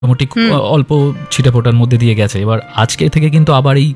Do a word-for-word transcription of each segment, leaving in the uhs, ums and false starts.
মোটামুটি অল্প ছিটেফোঁটার মধ্যে দিয়ে গেছে। এবার আজকে থেকে কিন্তু আবার এই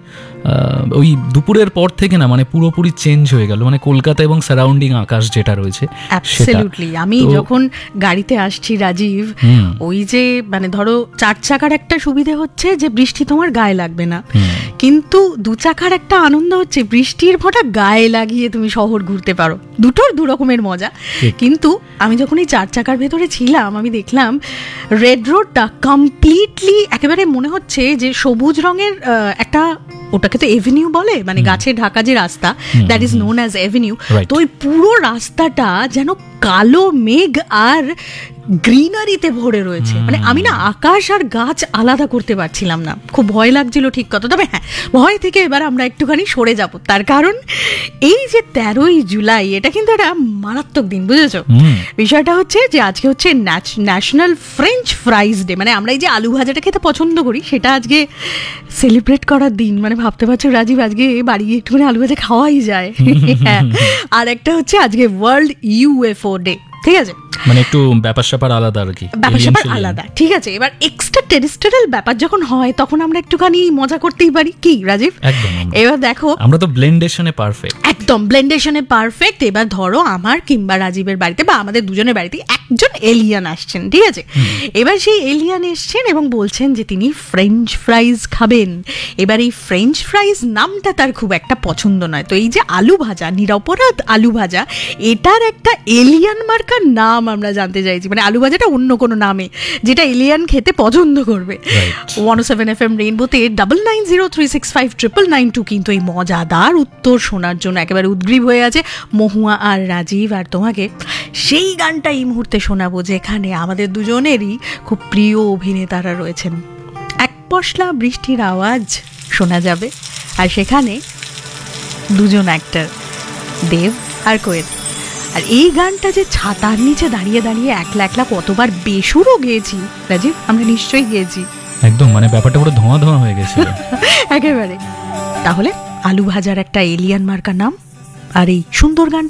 ওই দুপুরের পর থেকে না মানে পুরোপুরি চেঞ্জ হয়ে গেল, মানে কলকাতা এবং সারাউন্ডিং আকাশ যেটা রয়েছে। অ্যাবসলিউটলি। আমি যখন গাড়িতে আসছি রাজীব, ওই যে মানে ধরো চার চাকার একটা সুবিধে হচ্ছে যে বৃষ্টি তোমার গায়ে লাগবে না, কিন্তু দু চাকার একটা আনন্দ হচ্ছে বৃষ্টির ফোঁটা গায়ে লাগিয়ে তুমি শহর ঘুরতে পারো। দুটোর দু রকমের মজা। কিন্তু আমি যখন এই চার চাকার ভেতরে ছিলাম আমি দেখলাম রেড রোডটা কমপ্লিটলি একেবারে মনে হচ্ছে যে সবুজ রঙের একটা, ওটাকে তো এভিনিউ বলে, মানে গাছে ঢাকা যে রাস্তা, that is known as Avenue. তো ওই পুরো রাস্তাটা যেন কালো মেঘ আর গ্রিনারিতে ভরে রয়েছে। মানে আমি না আকাশ আর গাছ আলাদা করতে পারছিলাম না, খুব ভয় লাগছিল ঠিক কথা। তবে হ্যাঁ, ভয় থেকে এবার আমরা একটুখানি সরে যাব, তার কারণ এই যে তেরোই জুলাই এটা কিন্তু একটা মারাত্মক দিন, বুঝেছো? বিষয়টা হচ্ছে যে আজকে হচ্ছে ন্যাশনাল ফ্রেঞ্চ ফ্রাইজ ডে, মানে আমরা এই যে আলু ভাজাটা খেতে পছন্দ করি সেটা আজকে সেলিব্রেট করার দিন। মানে ভাবতে পারছো রাজীব, আজকে বাড়ি গিয়ে একটুখানি আলু ভাজা খাওয়াই যায়। হ্যাঁ, আর একটা হচ্ছে আজকে ওয়ার্ল্ড ইউএফও ডে, ঠিক আছে? মানে একটু ব্যাপার স্যাপার আলাদা আর কি, ব্যাপার স্যাপার আলাদা, ঠিক আছে। এবার এক্সট্রা টেরিস্টেরিয়াল ব্যাপার যখন হয় তখন আমরা একটুখানি মজা করতেই পারি, কি রাজীব? একদম। এবার দেখো, আমরা তো ব্লেন্ডেশনে পারফেক্ট, একদম ব্লেন্ডেশনে পারফেক্ট। এবার ধরো আমার কিংবা রাজীবের বাড়িতে বা আমাদের দুজনের বাড়িতে একজন এলিয়ান আসছেন, ঠিক আছে? এবার সেই এলিয়ান এসছেন এবং বলছেন যে তিনি ফ্রেঞ্চ ফ্রাইজ খাবেন। এবার এই ফ্রেঞ্চ ফ্রাইজ নামটা তার খুব একটা পছন্দ নয়, তো এই যে আলু ভাজা, নিরপরাধ আলু ভাজা, এটার একটা এলিয়ান মার্কার নাম আমরা জানতে চাইছি, মানে আলু ভাজাটা অন্য কোনো নামে যেটা এলিয়ান খেতে পছন্দ করবে। ওয়ান ও seven F M রেইনবোতে double nine zero three six five triple nine two কিন্তু এই মজাদার উত্তর শোনার জন্য একেবারে উদ্গ্রীব হয়ে আছে মহুয়া আর রাজীব। আর তোমাকে সেই গানটা এই মুহূর্তে শোনাবো যেখানে আমাদের দুজনেরই খুব প্রিয় অভিনেতারা রয়েছেন। এক পশলা বৃষ্টির আওয়াজ শোনা যাবে, আর সেখানে দুজন অ্যাক্টর, দেব আর কোয়েল। আর এই গানটা যে ছাতার নিচে দাঁড়িয়ে দাঁড়িয়ে একলা একলা কতবার বেসুরও গেয়েছি রাজীব, আমরা নিশ্চয়ই গেয়েছি। একদম, মানে ব্যাপারটা পুরো ধোঁয়া ধোঁয়া হয়ে গেছে একেবারে। তাহলে আলু ভাজার একটা এলিয়ান মার্কা নাম আর এই সুন্দর গান